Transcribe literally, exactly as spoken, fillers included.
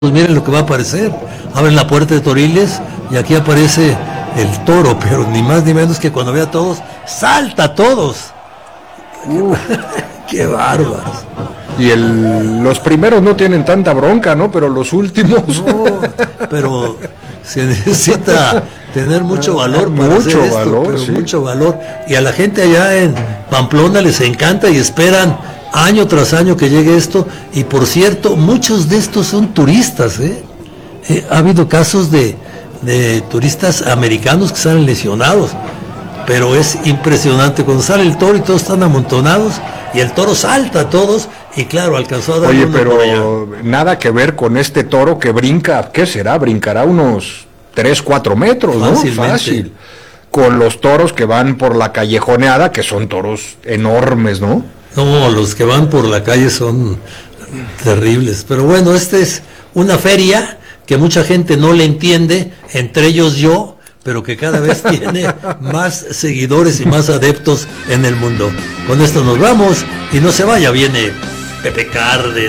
Pues miren lo que va a aparecer. Abren la puerta de Toriles y aquí aparece el toro, pero ni más ni menos que cuando ve a todos, ¡salta a todos! Uh, ¡Qué bárbaros! Y el, los primeros no tienen tanta bronca, ¿no? Pero los últimos... No, pero se necesita tener mucho valor para mucho hacer esto, valor, pero sí. mucho valor. Y a la gente allá en Pamplona les encanta y esperan año tras año que llegue esto. Y por cierto, muchos de estos son turistas, ¿eh? Eh, ha habido casos de, de turistas americanos que salen lesionados, pero es impresionante cuando sale el toro y todos están amontonados y el toro salta a todos y claro, alcanzó a dar Oye, uno por allá. pero nada que ver con este toro que brinca, ¿qué será? Brincará unos tres, cuatro metros, ¿no? Fácilmente. Fácil. Con los toros que van por la callejoneada, que son toros enormes, ¿no? No, los que van por la calle son terribles. Pero bueno, esta es una feria que mucha gente no le entiende, entre ellos yo, pero que cada vez tiene más seguidores y más adeptos en el mundo. Con esto nos vamos y no se vaya, viene Pepe Cárdenas.